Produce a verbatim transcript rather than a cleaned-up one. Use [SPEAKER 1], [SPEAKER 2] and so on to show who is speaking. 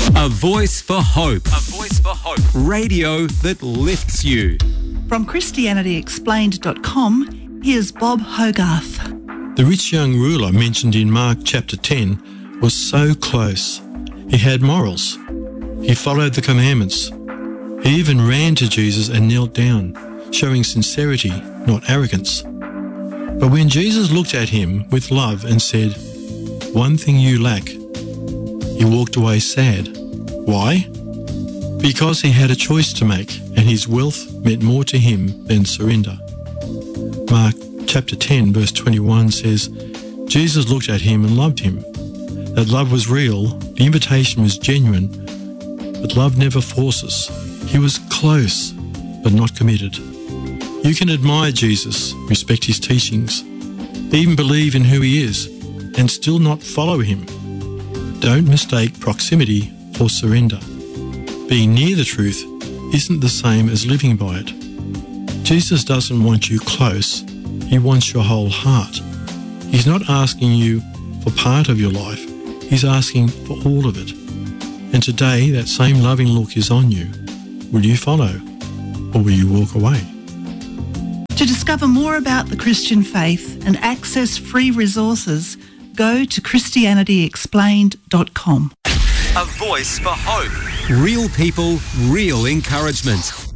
[SPEAKER 1] A voice for hope. A voice for hope. Radio that lifts you.
[SPEAKER 2] From Christianity Explained dot com, here's Bob Hogarth.
[SPEAKER 3] The rich young ruler mentioned in Mark chapter ten was so close. He had morals. He followed the commandments. He even ran to Jesus and knelt down, showing sincerity, not arrogance. But when Jesus looked at him with love and said, "One thing you lack," he walked away sad. Why? Because he had a choice to make, and his wealth meant more to him than surrender. Mark chapter ten verse twenty-one says, Jesus looked at him and loved him. That love was real, the invitation was genuine, but love never forces. He was close, but not committed. You can admire Jesus, respect his teachings, even believe in who he is, and still not follow him. Don't mistake proximity for surrender. Being near the truth isn't the same as living by it. Jesus doesn't want you close, he wants your whole heart. He's not asking you for part of your life, he's asking for all of it. And today that same loving look is on you. Will you follow, or will you walk away?
[SPEAKER 2] To discover more about the Christian faith and access free resources, go to Christianity Explained dot com.
[SPEAKER 1] A voice for hope. Real people, real encouragement.